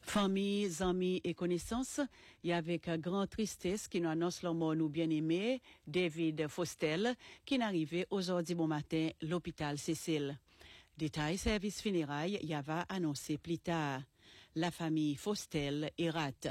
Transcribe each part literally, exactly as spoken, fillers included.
Famille, amis et connaissances, il y a avec grande tristesse qui nous annonce le mort nous bien-aimé, David Fostel, qui est arrivé aujourd'hui bon matin l'hôpital Cécile. Détail service funérailles, il y avait annoncé plus tard. La famille Fostel est rate.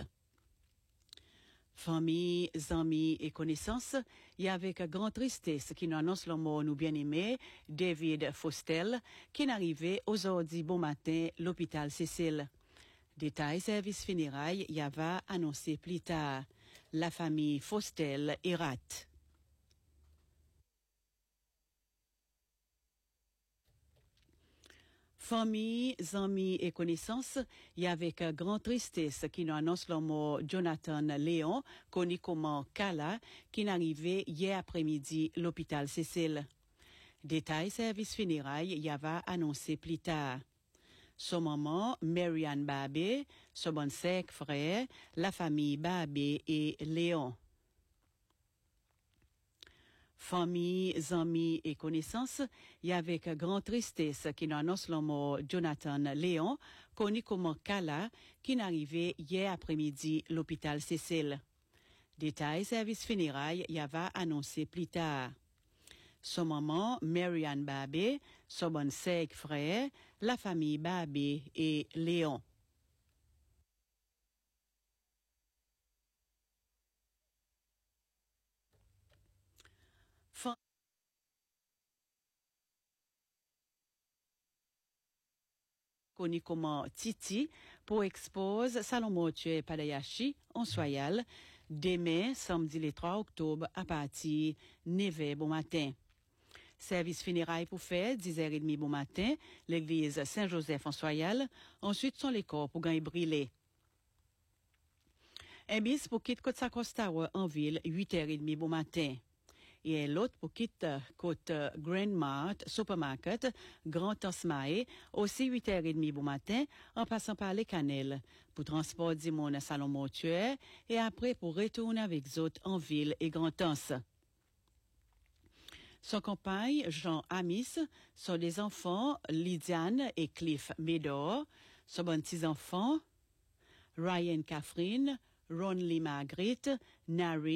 Famille, amis et connaissances, il y a avec grande tristesse qui nous annonce le mort nous bien-aimé, David Fostel, qui est arrivé aujourd'hui bon matin l'hôpital Cécile. Détail service funérailles, y avait annoncé plus tard. La famille Fostel est rate. Famille, amis et connaissances, y a avec grande tristesse qui nous annonce le mot Jonathan Léon, connu comme Kala, qui est arrivé hier après-midi l'hôpital Cécile. Détail service funérailles, y avait annoncé plus tard. Son maman, Marianne Babé, son bon sec frère, la famille Babé et Léon. Famille, amis et connaissances, il y a avec grande tristesse qui nous annonce le mot Jonathan Léon, connu comme Kala, qui est arrivé hier après-midi l'hôpital Cécile. Détail service funérailles, il y avait annoncé plus tard. Son maman, Marianne Babé, son bon sec frère, la famille Babé et Léon. Fin connu comme Titi, pour expose Salon Mortuaire Padayashi, en Soyal, demain, samedi le trois octobre, à partir de neuf heures bon matin. Service funérailles pour faire, dix heures trente bon matin, l'église Saint-Joseph en Soyal. Ensuite, sont les corps pour gagner brûler. Un bis pour quitter Côte-Sacos Tower en ville, huit heures trente bon matin. Et l'autre pour quitter Côte Grand Mart Supermarket, Grand Osmae, aussi huit heures trente bon matin, en passant par les Canelles, pour transport du monde à Salon Mortuaire, et après pour retourner avec les autres en ville et Grand Anse. Son compagne, Jean Amis, sont des enfants, Lydiane et Cliff Médor, son bon petits-enfants, Ryan Catherine, Ron Lee Margaret, Nari,